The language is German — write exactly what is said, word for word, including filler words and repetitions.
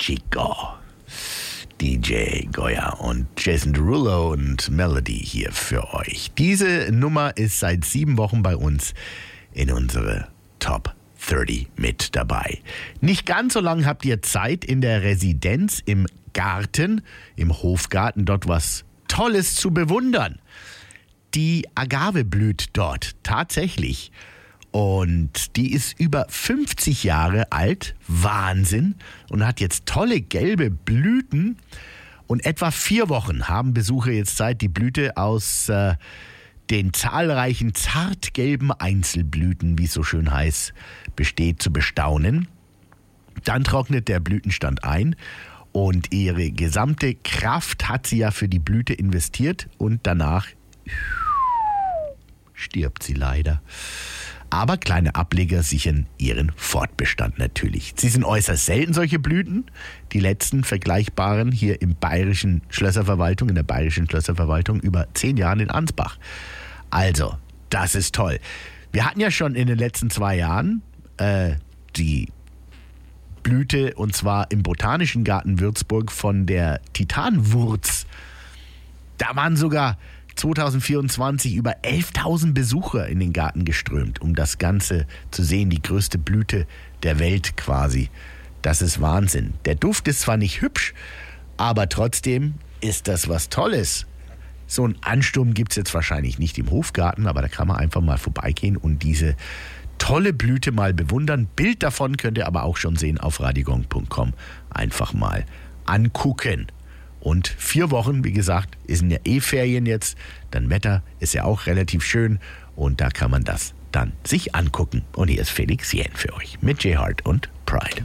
Chico. D J Goya und Jason Derulo und Melody hier für euch. Diese Nummer ist seit sieben Wochen bei uns in unsere Top dreißig mit dabei. Nicht ganz so lange habt ihr Zeit in der Residenz im Garten, im Hofgarten, dort was Tolles zu bewundern. Die Agave blüht dort tatsächlich. Und die ist über fünfzig Jahre alt, Wahnsinn, und hat jetzt tolle gelbe Blüten. Und etwa vier Wochen haben Besucher jetzt Zeit, die Blüte aus äh, den zahlreichen zartgelben Einzelblüten, wie es so schön heißt, besteht, zu bestaunen. Dann trocknet der Blütenstand ein und ihre gesamte Kraft hat sie ja für die Blüte investiert und danach stirbt sie leider. Aber kleine Ableger sichern ihren Fortbestand natürlich. Sie sind äußerst selten, solche Blüten. Die letzten vergleichbaren hier im bayerischen Schlösserverwaltung, in der bayerischen Schlösserverwaltung über zehn Jahren in Ansbach. Also, das ist toll. Wir hatten ja schon in den letzten zwei Jahren äh, die Blüte, und zwar im Botanischen Garten Würzburg von der Titanwurz. Da waren sogar zwanzig vierundzwanzig über elftausend Besucher in den Garten geströmt, um das Ganze zu sehen, die größte Blüte der Welt quasi. Das ist Wahnsinn. Der Duft ist zwar nicht hübsch, aber trotzdem ist das was Tolles. So einen Ansturm gibt es jetzt wahrscheinlich nicht im Hofgarten, aber da kann man einfach mal vorbeigehen und diese tolle Blüte mal bewundern. Bild davon könnt ihr aber auch schon sehen auf radiogong punkt com. Einfach mal angucken. Und vier Wochen, wie gesagt, sind ja eh Ferien jetzt. Dann Wetter ist ja auch relativ schön. Und da kann man das dann sich angucken. Und hier ist Felix Jähn für euch mit J-Hart und Pride.